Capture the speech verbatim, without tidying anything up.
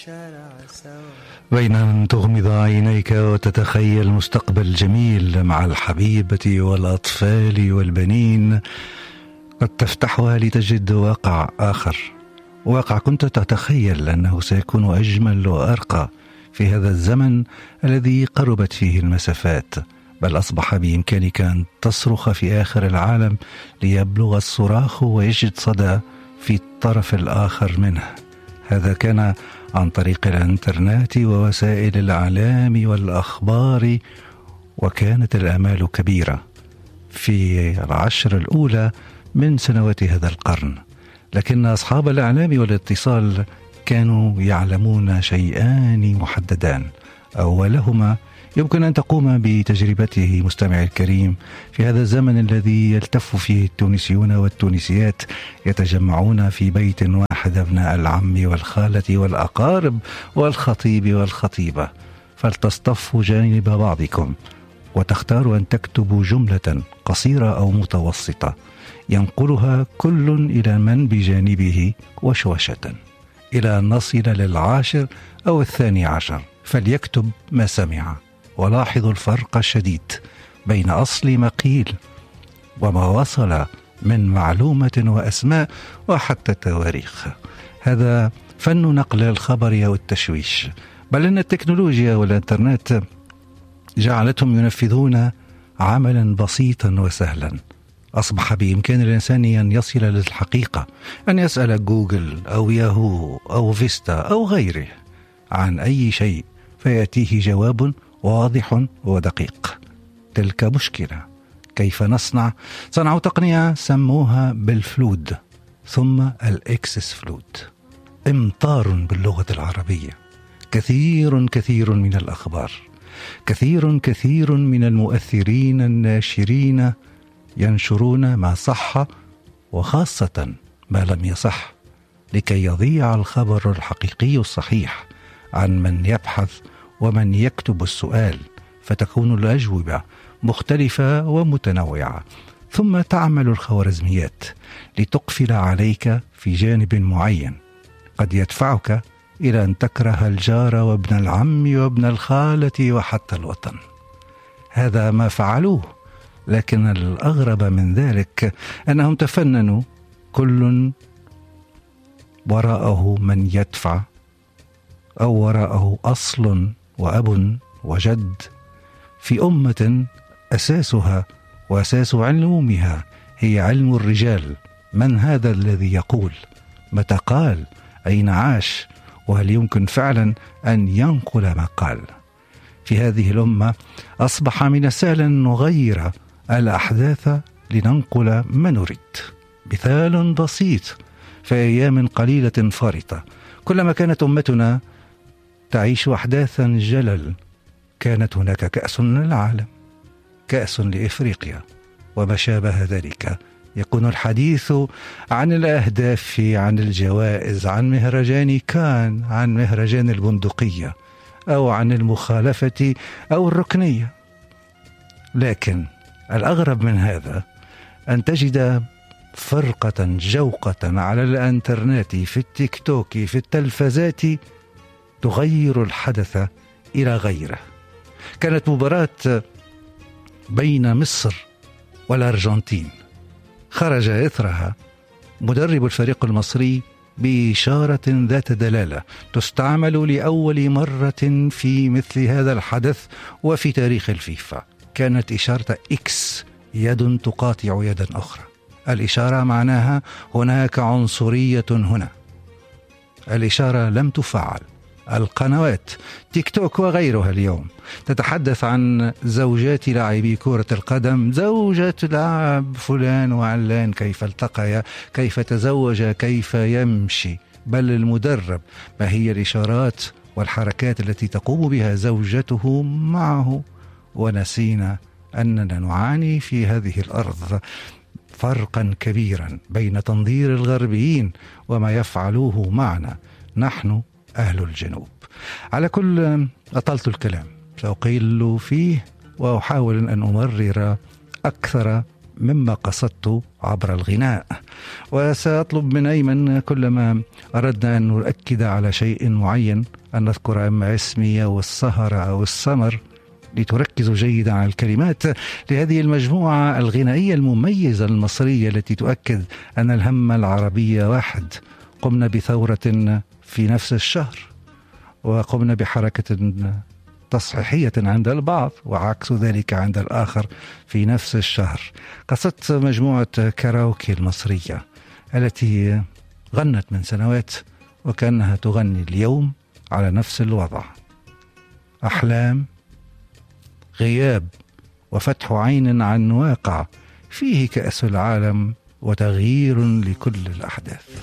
بين أن تغمض عينيك وتتخيل مستقبل جميل مع الحبيبة والأطفال والبنين، قد تفتحها لتجد واقع آخر، واقع كنت تتخيل أنه سيكون أجمل وأرقى في هذا الزمن الذي قربت فيه المسافات، بل أصبح بإمكانك أن تصرخ في آخر العالم ليبلغ الصراخ ويجد صدى في الطرف الآخر منه. هذا كان عن طريق الانترنت ووسائل الإعلام والأخبار، وكانت الآمال كبيرة في العشر الأولى من سنوات هذا القرن، لكن أصحاب الإعلام والاتصال كانوا يعلمون شيئان محددان. أولهما يمكن أن تقوم بتجربته مستمعي الكريم في هذا الزمن الذي يلتف فيه التونسيون والتونسيات يتجمعون في بيت واحد، أبناء العم والخالة والأقارب والخطيب والخطيبة، فلتصطفوا جانب بعضكم وتختاروا أن تكتبوا جملة قصيرة أو متوسطة ينقلها كل إلى من بجانبه وشوشة إلى أن نصل للعاشر أو الثاني عشر، فليكتب ما سمع. ولاحظوا الفرق الشديد بين أصل ما قيل وما وصل من معلومة وأسماء وحتى تواريخ. هذا فن نقل الخبر أو التشويش، بل أن التكنولوجيا والإنترنت جعلتهم ينفذون عملا بسيطا وسهلا. أصبح بإمكان الإنسان أن يصل للحقيقة، أن يسأل جوجل أو ياهو أو فيستا أو غيره عن أي شيء فيأتيه جواب واضح ودقيق. تلك مشكلة. كيف نصنع؟ صنعوا تقنية سموها بالفلود، ثم الإكسس فلود، إمطار باللغة العربية. كثير كثير من الأخبار، كثير كثير من المؤثرين الناشرين ينشرون ما صح وخاصة ما لم يصح، لكي يضيع الخبر الحقيقي الصحيح عن من يبحث ومن يكتب السؤال، فتكون الأجوبة مختلفة ومتنوعة. ثم تعمل الخوارزميات لتقفل عليك في جانب معين قد يدفعك إلى أن تكره الجار وابن العم وابن الخالة وحتى الوطن. هذا ما فعلوه، لكن الأغرب من ذلك أنهم تفننوا، كل وراءه من يدفع أو وراءه أصل وأب وجد في أمة أساسها وأساس علومها هي علم الرجال. من هذا الذي يقول؟ متى قال؟ أين عاش؟ وهل يمكن فعلا أن ينقل ما قال؟ في هذه الأمة أصبح من السهل أن نغير الأحداث لننقل ما نريد. مثال بسيط: في أيام قليلة فارطة، كلما كانت أمتنا تعيش أحداثا جلل كانت هناك كأس للعالم، كأس لإفريقيا وما شابه ذلك. يكون الحديث عن الأهداف، عن الجوائز، عن مهرجان كان، عن مهرجان البندقية، أو عن المخالفة أو الركنية. لكن الأغرب من هذا أن تجد فرقة جوقة على الانترنت، في التيك توك، في التلفزات، تغير الحدث إلى غيره. كانت مباراة بين مصر والأرجنتين، خرج إثرها مدرب الفريق المصري بإشارة ذات دلالة تستعمل لأول مرة في مثل هذا الحدث وفي تاريخ الفيفا. كانت إشارة إكس، يد تقاطع يدا أخرى. الإشارة معناها هناك عنصرية هنا. الإشارة لم تفعل. القنوات تيك توك وغيرها اليوم تتحدث عن زوجات لاعبي كرة القدم، زوجة لاعب فلان وعلان، كيف التقيا، كيف تزوج، كيف يمشي، بل المدرب، ما هي الإشارات والحركات التي تقوم بها زوجته معه. ونسينا أننا نعاني في هذه الأرض فرقا كبيرا بين تنظير الغربيين وما يفعلوه معنا نحن أهل الجنوب. على كل، أطلت الكلام، سأقيل فيه وأحاول أن أمرر أكثر مما قصدت عبر الغناء. وسأطلب من أيمن كلما أردنا أن نؤكد على شيء معين أن نذكر أما اسمي أو السهر أو السمر لتركزوا جيدا على الكلمات لهذه المجموعة الغنائية المميزة المصرية التي تؤكد أن الهم العربي واحد. قمنا بثورة في نفس الشهر، وقمنا بحركة تصحيحية عند البعض وعكس ذلك عند الآخر في نفس الشهر. قصدت مجموعة كاراوكي المصرية التي غنت من سنوات وكأنها تغني اليوم على نفس الوضع. أحلام، غياب، وفتح عين عن واقع فيه كأس العالم وتغيير لكل الأحداث.